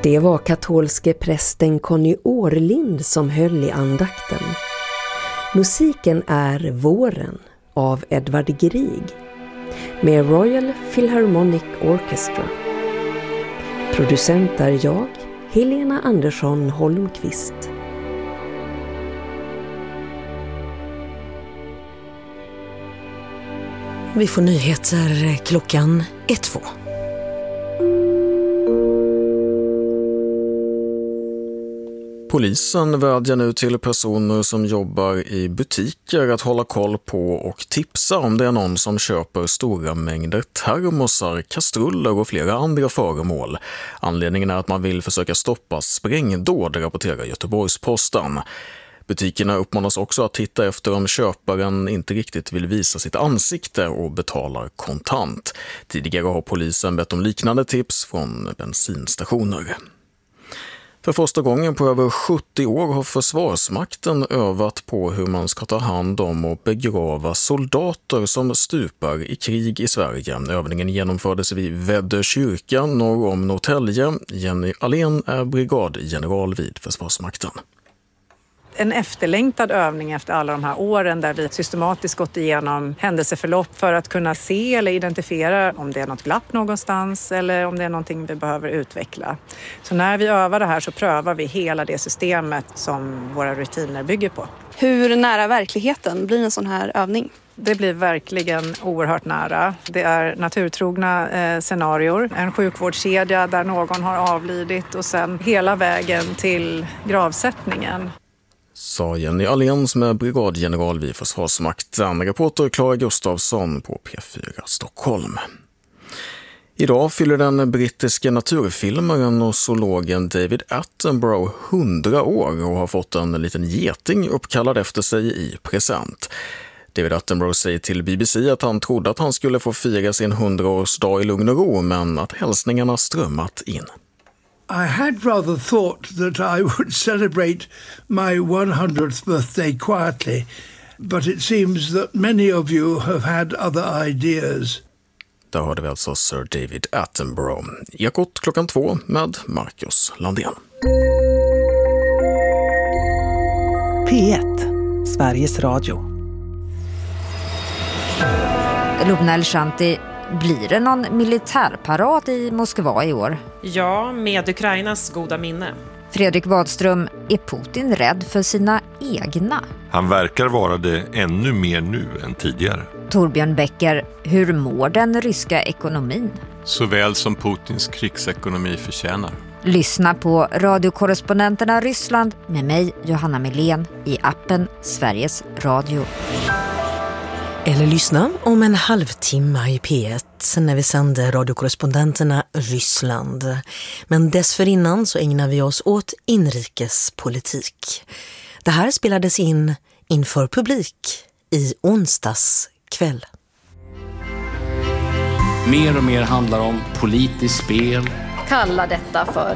Det var katolske prästen Conny Årlind som höll i andakten. Musiken är Våren av Edvard Grieg med Royal Philharmonic Orchestra. Producent är jag, Helena Andersson Holmqvist. Vi får nyheter klockan 1-2. Polisen vädjar nu till personer som jobbar i butiker att hålla koll på och tipsa om det är någon som köper stora mängder termosar, kastruller och flera andra föremål. Anledningen är att man vill försöka stoppa sprängdåd, rapporterar Göteborgs-Posten. Butikerna uppmanas också att titta efter om köparen inte riktigt vill visa sitt ansikte och betalar kontant. Tidigare har polisen bett om liknande tips från bensinstationer. För första gången på över 70 år har Försvarsmakten övat på hur man ska ta hand om och begrava soldater som stupar i krig i Sverige. Övningen genomfördes vid Väddö kyrka norr om Norrtälje. Jenny Allén är brigadgeneral vid Försvarsmakten. En efterlängtad övning efter alla de här åren där vi systematiskt gått igenom händelseförlopp för att kunna se eller identifiera om det är något glapp någonstans eller om det är någonting vi behöver utveckla. Så när vi övar det här så prövar vi hela det systemet som våra rutiner bygger på. Hur nära verkligheten blir en sån här övning? Det blir verkligen oerhört nära. Det är naturtrogna scenarior. En sjukvårdskedja där någon har avlidit och sen hela vägen till gravsättningen. Sa Jenny Allén som är brigadgeneral vid Försvarsmakten. Reporter Clara Gustafsson på P4 Stockholm. Idag fyller den brittiska naturfilmaren och zoologen David Attenborough 100 år och har fått en liten geting uppkallad efter sig i present. David Attenborough säger till BBC att han trodde att han skulle få fira sin 100-årsdag i lugn och ro, men att hälsningarna strömmat in. I had rather thought that I would celebrate my 100th birthday quietly, but it seems that many of you have had other ideas. Där hörde vi alltså Sir David Attenborough. Ekot klockan 2 med Marcus Landén. P1, Sveriges Radio. Lubna El-Shanti, blir det någon militärparad i Moskva i år? Ja, med Ukrainas goda minne. Fredrik Wadström, är Putin rädd för sina egna? Han verkar vara det ännu mer nu än tidigare. Torbjörn Becker, hur mår den ryska ekonomin? Såväl som Putins krigsekonomi förtjänar. Lyssna på radiokorrespondenterna Ryssland med mig, Johanna Melén, i appen Sveriges Radio. Eller lyssna om en halvtimme i P1 när vi sänder radiokorrespondenterna Ryssland. Men dessförinnan så ägnar vi oss åt inrikespolitik. Det här spelades in inför publik i onsdags kväll. Mer och mer handlar om politiskt spel. Kalla detta för